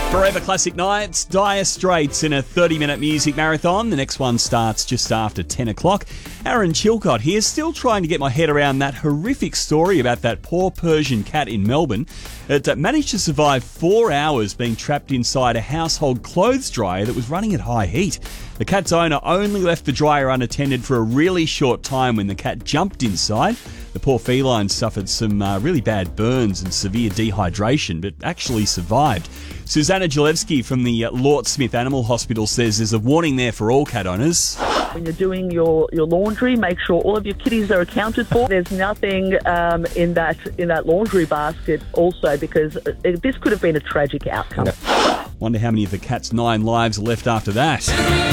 Forever Classic Nights, Dire Straits in a 30-minute music marathon. The next one starts just after 10 o'clock. Aaron Chilcott here, still trying to get my head around that horrific story about that poor Persian cat in Melbourne. It managed to survive 4 hours being trapped inside a household clothes dryer that was running at high heat. The cat's owner only left the dryer unattended for a really short time when the cat jumped inside. The poor feline suffered some really bad burns and severe dehydration, but actually survived. Susanna Jalewski from the Lort Smith Animal Hospital says there's a warning there for all cat owners. When you're doing your laundry, make sure all of your kitties are accounted for. There's nothing in that laundry basket also, because this could have been a tragic outcome. Wonder how many of the cat's 9 lives are left after that.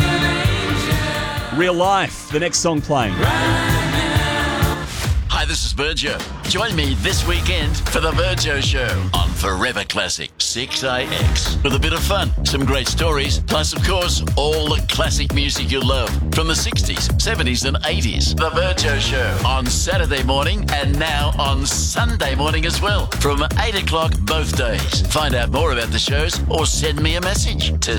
Real Life, the next song playing. Hi, this is Virgio. Join me this weekend for the Virgio Show on Forever Classic 6AX. With a bit of fun, some great stories, plus, of course, all the classic music you love from the 60s, 70s and 80s. The Virgio Show on Saturday morning and now on Sunday morning as well from 8 o'clock both days. Find out more about the shows or send me a message to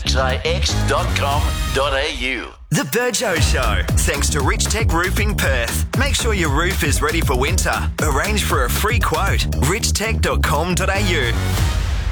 6ix.com.au. The Virgio Show, thanks to Rich Tech Roofing Perth. Make sure your roof is ready for winter. Arrange for a free quote. richtech.com.au.